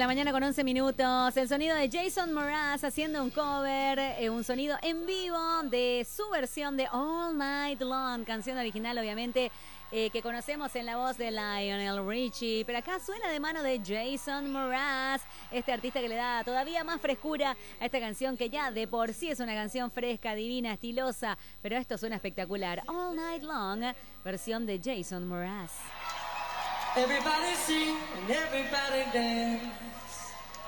la mañana con 11 minutos. El sonido de Jason Mraz haciendo un cover, un sonido en vivo de su versión de All Night Long, canción original obviamente que conocemos en la voz de Lionel Richie, pero acá suena de mano de Jason Mraz, este artista que le da todavía más frescura a esta canción que ya de por sí es una canción fresca, divina, estilosa, pero esto suena espectacular. All Night Long, versión de Jason Mraz. Everybody sing and everybody dance.